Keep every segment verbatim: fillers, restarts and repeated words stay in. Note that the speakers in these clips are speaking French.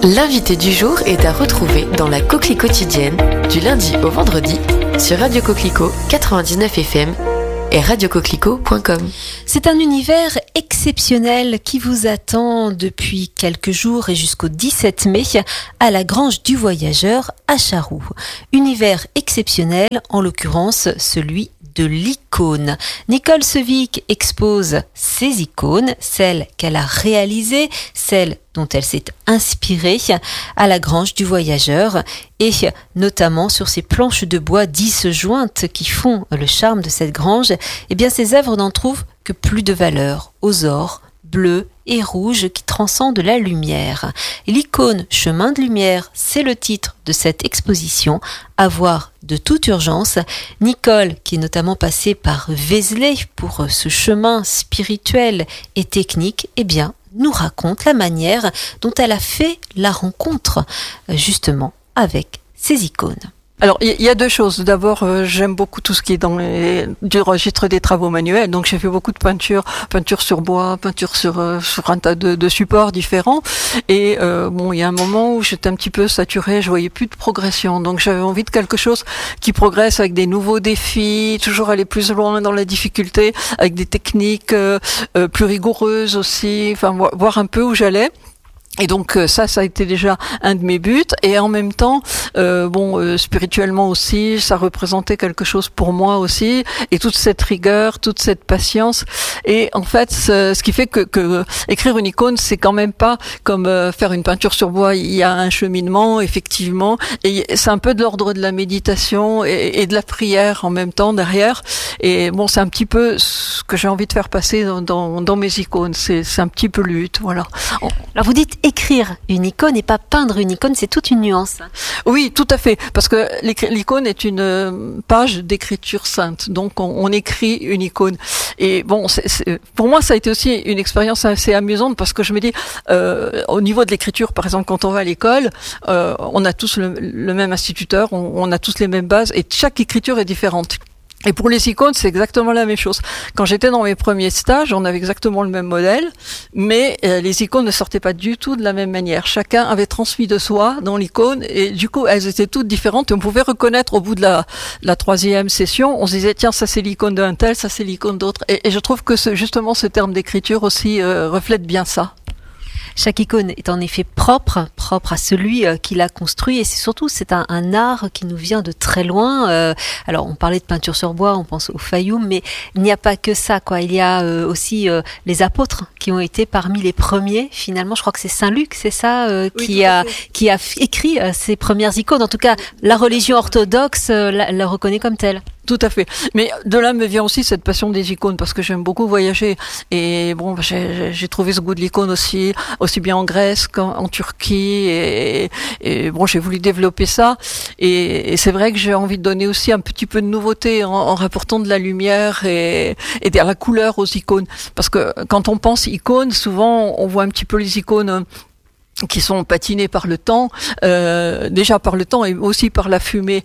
L'invité du jour est à retrouver dans la Coquelie quotidienne du lundi au vendredi sur Radio Coquelicot quatre-vingt-dix-neuf F M et radio coquelicot point com. C'est un univers exceptionnel qui vous attend depuis quelques jours et jusqu'au dix-sept mai à la Grange du Voyageur à Charroux. Univers exceptionnel, en l'occurrence celui de l'icône. Nicole Sevic expose ses icônes, celles qu'elle a réalisées, celles dont elle s'est inspirée à la Grange du Voyageur et notamment sur ces planches de bois disjointes qui font le charme de cette grange. Eh bien, ces œuvres n'en trouvent que plus de valeur, aux ors, bleus et rouges qui transcendent la lumière. L'icône Chemin de lumière, c'est le titre de cette exposition à voir de toute urgence. Nicole, qui est notamment passée par Vézelay pour ce chemin spirituel et technique, eh bien, nous raconte la manière dont elle a fait la rencontre justement avec ces icônes. Alors, il y a deux choses. D'abord, euh, j'aime beaucoup tout ce qui est dans les, du registre des travaux manuels. Donc, j'ai fait beaucoup de peinture, peinture sur bois, peinture sur, euh, sur un tas de, de supports différents. Et euh, bon, il y a un moment où j'étais un petit peu saturée, je voyais plus de progression. Donc, j'avais envie de quelque chose qui progresse avec des nouveaux défis, toujours aller plus loin dans la difficulté, avec des techniques euh, euh, plus rigoureuses aussi. Enfin, voir un peu où j'allais. Et donc ça, ça a été déjà un de mes buts. Et en même temps, euh, bon, euh, spirituellement aussi, ça représentait quelque chose pour moi aussi. Et toute cette rigueur, toute cette patience. Et en fait, ce, ce qui fait que, que écrire une icône, c'est quand même pas comme euh, faire une peinture sur bois. Il y a un cheminement, effectivement. Et c'est un peu de l'ordre de la méditation et, et de la prière en même temps derrière. Et bon, c'est un petit peu ce que j'ai envie de faire passer dans, dans, dans mes icônes. C'est, c'est un petit peu le but, voilà. Alors vous dites écrire une icône et pas peindre une icône, c'est toute une nuance. Oui, tout à fait, parce que l'icône est une page d'écriture sainte, donc on, on écrit une icône. Et bon, c'est, c'est, pour moi, ça a été aussi une expérience assez amusante parce que je me dis, euh, au niveau de l'écriture, par exemple, quand on va à l'école, euh, on a tous le, le même instituteur, on, on a tous les mêmes bases, et chaque écriture est différente. Et pour les icônes, c'est exactement la même chose. Quand j'étais dans mes premiers stages, on avait exactement le même modèle, mais euh, les icônes ne sortaient pas du tout de la même manière. Chacun avait transmis de soi dans l'icône, et du coup, elles étaient toutes différentes. Et on pouvait reconnaître au bout de la, la troisième session, on se disait, tiens, ça c'est l'icône d'un tel, ça c'est l'icône d'autre. Et, et je trouve que ce, justement, ce terme d'écriture aussi euh, reflète bien ça. Chaque icône est en effet propre, propre à celui euh, qui l'a construit, et c'est surtout c'est un, un art qui nous vient de très loin. Euh, alors on parlait de peinture sur bois, on pense au Fayoum, mais il n'y a pas que ça, quoi. Il y a euh, aussi euh, les apôtres qui ont été parmi les premiers. Finalement, je crois que c'est Saint Luc, c'est ça, euh, oui, qui a qui a écrit euh, ces premières icônes. En tout cas, la religion orthodoxe euh, la, la reconnaît comme telle. Tout à fait. Mais de là me vient aussi cette passion des icônes parce que j'aime beaucoup voyager. Et bon, j'ai, j'ai trouvé ce goût de l'icône aussi, aussi bien en Grèce qu'en en Turquie. Et, et bon, j'ai voulu développer ça. Et, et c'est vrai que j'ai envie de donner aussi un petit peu de nouveauté en, en rapportant de la lumière et, et de la couleur aux icônes. Parce que quand on pense icônes, souvent on voit un petit peu les icônes qui sont patinés par le temps, euh, déjà par le temps et aussi par la fumée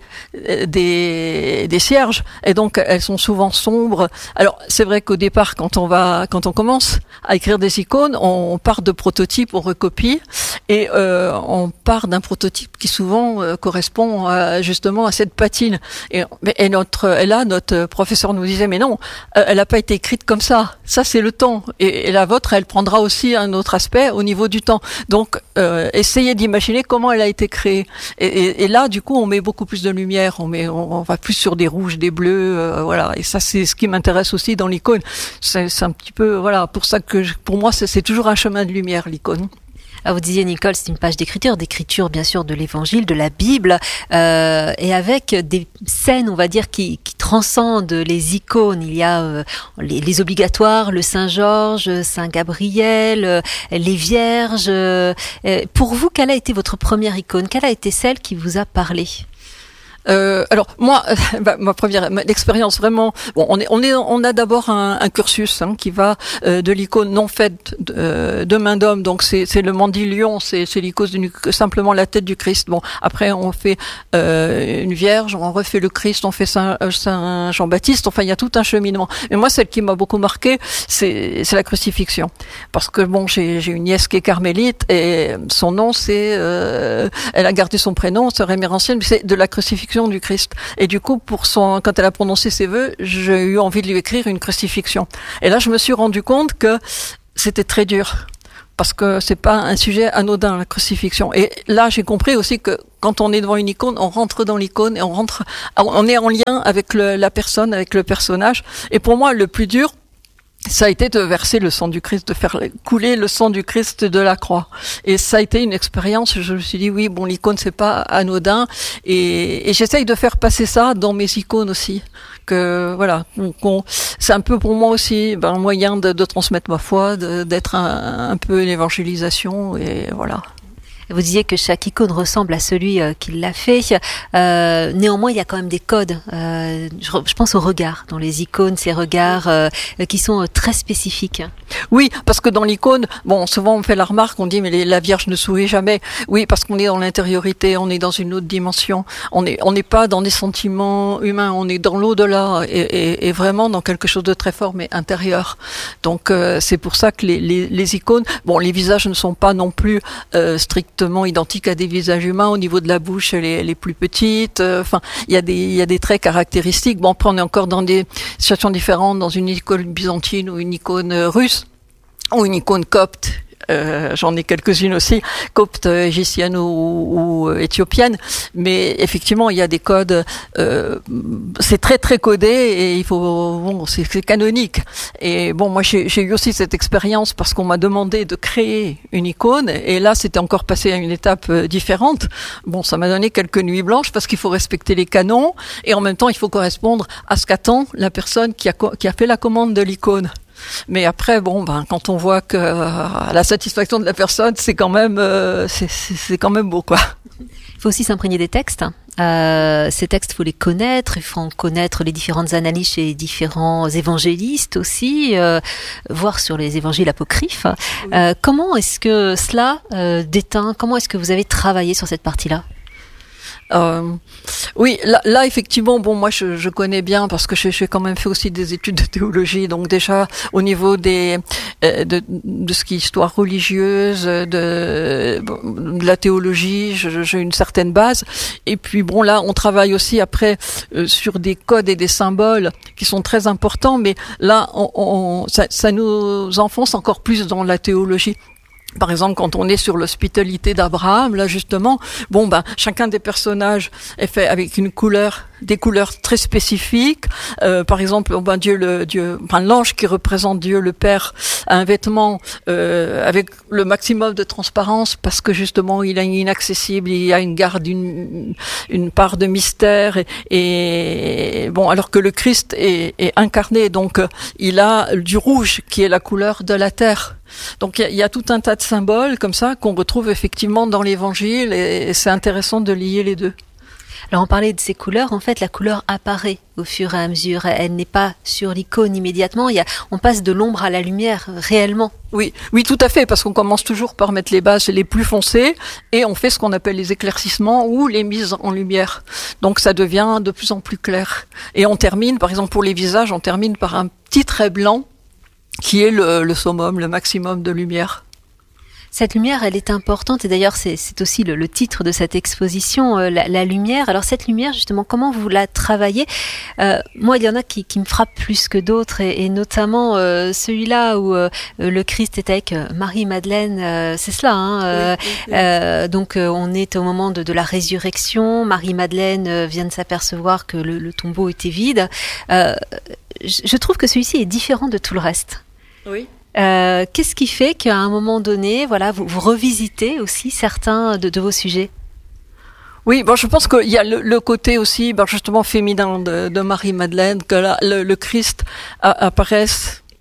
des, des cierges, et donc elles sont souvent sombres. Alors c'est vrai qu'au départ, quand on va, quand on commence à écrire des icônes, on part de prototypes, on recopie, et euh, on part d'un prototype qui souvent euh, correspond à, justement à cette patine. Et, et notre, et là, notre professeur nous disait, mais non, elle n'a pas été écrite comme ça. Ça c'est le temps, et, et la vôtre, elle prendra aussi un autre aspect au niveau du temps. Donc Euh, essayer d'imaginer comment elle a été créée. Et, et, et là, du coup, on met beaucoup plus de lumière, on met, on, on va plus sur des rouges, des bleus, euh, voilà. Et ça, c'est ce qui m'intéresse aussi dans l'icône. C'est, c'est un petit peu, voilà, pour ça que, je, pour moi, c'est, c'est toujours un chemin de lumière, l'icône. Alors vous disiez, Nicole, c'est une page d'écriture, d'écriture bien sûr de l'Évangile, de la Bible, euh, et avec des scènes, on va dire, qui, qui transcendent les icônes. Il y a euh, les, les obligatoires, le Saint-Georges, Saint-Gabriel, euh, les Vierges. Euh, pour vous, quelle a été votre première icône ? Quelle a été celle qui vous a parlé ? Euh, alors moi, bah, ma première l'expérience vraiment. Bon, on est, on est, on a d'abord un, un cursus hein, qui va euh, de l'icône non faite de, euh, de main d'homme, donc c'est, c'est le mandilion, c'est, c'est l'icône du, simplement la tête du Christ. Bon, après on fait euh, une Vierge, on refait le Christ, on fait Saint, Saint Jean-Baptiste. Enfin, il y a tout un cheminement. Mais moi, celle qui m'a beaucoup marqué, c'est, c'est la crucifixion, parce que bon, j'ai, j'ai une nièce qui est carmélite et son nom c'est, euh, elle a gardé son prénom, c'est Rémérencienne, mais c'est de la crucifixion du Christ. Et du coup, pour son, quand elle a prononcé ses vœux, j'ai eu envie de lui écrire une crucifixion. Et là, je me suis rendu compte que c'était très dur. Parce que c'est pas un sujet anodin, la crucifixion. Et là, j'ai compris aussi que quand on est devant une icône, on rentre dans l'icône et on rentre, on est en lien avec le, la personne, avec le personnage. Et pour moi, le plus dur, ça a été de verser le sang du Christ, de faire couler le sang du Christ de la croix. Et ça a été une expérience, je me suis dit, oui, bon, l'icône, c'est pas anodin. Et, et j'essaye de faire passer ça dans mes icônes aussi. Que, voilà, qu'on, c'est un peu pour moi aussi ben, un moyen de, de transmettre ma foi, de, d'être un, un peu une évangélisation, et voilà. Vous disiez que chaque icône ressemble à celui euh, qui l'a fait. Euh, néanmoins, il y a quand même des codes. Euh, je, je pense aux regards dans les icônes, ces regards euh, qui sont euh, très spécifiques. Oui, parce que dans l'icône, bon, souvent on fait la remarque, on dit mais les, la Vierge ne sourit jamais. Oui, parce qu'on est dans l'intériorité, on est dans une autre dimension. On est, on n'est pas dans des sentiments humains, on est dans l'au-delà et, et, et vraiment dans quelque chose de très fort mais intérieur. Donc euh, c'est pour ça que les, les, les icônes, bon, les visages ne sont pas non plus euh, strictement identiques à des visages humains. Au niveau de la bouche, elle est, elle est plus petite. Enfin, euh, il y a des, il y a des traits caractéristiques. Bon, après on est encore dans des situations différentes, dans une icône byzantine ou une icône russe ou une icône copte. Euh, j'en ai quelques-unes aussi, copte, égyptienne ou, ou éthiopienne, mais effectivement il y a des codes, euh, c'est très très codé et il faut, bon, c'est, c'est canonique. Et bon, moi j'ai, j'ai eu aussi cette expérience parce qu'on m'a demandé de créer une icône et là c'était encore passé à une étape différente. Bon, ça m'a donné quelques nuits blanches parce qu'il faut respecter les canons et en même temps il faut correspondre à ce qu'attend la personne qui a, qui a fait la commande de l'icône. Mais après, bon, ben, quand on voit que euh, la satisfaction de la personne, c'est quand même, euh, c'est, c'est, c'est quand même beau, quoi. Il faut aussi s'imprégner des textes. Euh, ces textes, il faut les connaître. Il faut en connaître les différentes analyses chez les différents évangélistes aussi, euh, voir sur les évangiles apocryphes. Oui. Euh, comment est-ce que cela euh, déteint? Comment est-ce que vous avez travaillé sur cette partie-là? Euh, oui, là, là effectivement, bon, moi je, je connais bien parce que j'ai, j'ai quand même fait aussi des études de théologie, donc déjà au niveau des euh, de, de ce qui est histoire religieuse, de, de la théologie, je, j'ai une certaine base. Et puis bon, là, on travaille aussi après euh, sur des codes et des symboles qui sont très importants, mais là, on, on, ça, ça nous enfonce encore plus dans la théologie. Par exemple, quand on est sur l'hospitalité d'Abraham, là justement, bon ben chacun des personnages est fait avec une couleur, des couleurs très spécifiques. Euh, par exemple, ben Dieu le Dieu, enfin l'ange qui représente Dieu le Père a un vêtement euh, avec le maximum de transparence parce que justement il est inaccessible, il y a une garde, une une part de mystère et, et bon alors que le Christ est, est incarné, donc il a du rouge qui est la couleur de la terre. Donc il y, y a tout un tas de symboles comme ça qu'on retrouve effectivement dans l'Évangile et, et c'est intéressant de lier les deux. Alors on parlait de ces couleurs, en fait la couleur apparaît au fur et à mesure, elle n'est pas sur l'icône immédiatement, il y a, on passe de l'ombre à la lumière réellement. Oui, oui tout à fait, parce qu'on commence toujours par mettre les bases les plus foncées et on fait ce qu'on appelle les éclaircissements ou les mises en lumière. Donc ça devient de plus en plus clair. Et on termine, par exemple pour les visages, on termine par un petit trait blanc qui est le, le summum, le maximum de lumière. Cette lumière, elle est importante et d'ailleurs c'est, c'est aussi le, le titre de cette exposition, euh, la, la lumière. Alors cette lumière, justement, comment vous la travaillez? euh, Moi, il y en a qui, qui me frappent plus que d'autres et, et notamment euh, celui-là où euh, le Christ est avec Marie-Madeleine, euh, c'est cela. Hein, euh, oui, oui. Euh, donc euh, on est au moment de, de la résurrection. Marie-Madeleine euh, vient de s'apercevoir que le, le tombeau était vide. Euh, je trouve que celui-ci est différent de tout le reste. Oui. Euh, qu'est-ce qui fait qu'à un moment donné, voilà, vous, vous revisitez aussi certains de, de vos sujets? Oui, bon, je pense qu'il y a le, le côté aussi, ben, justement féminin de, de Marie-Madeleine, que la, le, le Christ a, apparaisse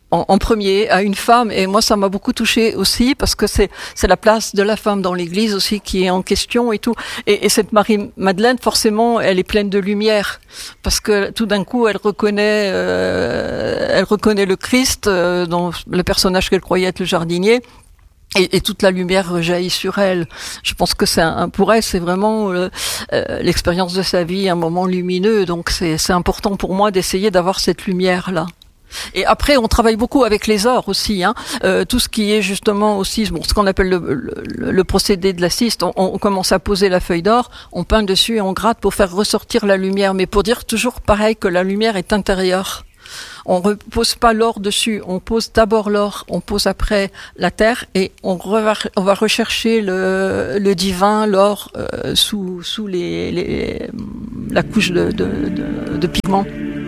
en, en premier à une femme, et moi ça m'a beaucoup touchée aussi parce que c'est c'est la place de la femme dans l'Église aussi qui est en question et tout. Et, et cette Marie-Madeleine, forcément, elle est pleine de lumière parce que tout d'un coup, elle reconnaît, euh, elle reconnaît le Christ euh, dans le personnage qu'elle croyait être le jardinier. Et, et toute la lumière rejaillit sur elle. Je pense que c'est un, pour elle, c'est vraiment euh, euh, l'expérience de sa vie, un moment lumineux. Donc c'est, c'est important pour moi d'essayer d'avoir cette lumière-là. Et après, on travaille beaucoup avec les ors aussi, hein. Euh, tout ce qui est justement aussi, bon, ce qu'on appelle le, le, le procédé de la ciste. On, on commence à poser la feuille d'or, on peint dessus et on gratte pour faire ressortir la lumière. Mais pour dire toujours pareil que la lumière est intérieure. On ne repose pas l'or dessus, on pose d'abord l'or, on pose après la terre et on, re- on va rechercher le, le divin, l'or, euh, sous, sous les, les, la couche de, de, de, de pigments.